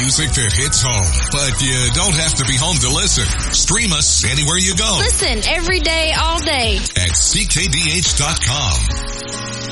music that hits home, but you don't have to be home to listen. Stream us anywhere you go Listen every day, all day at CKDH.com.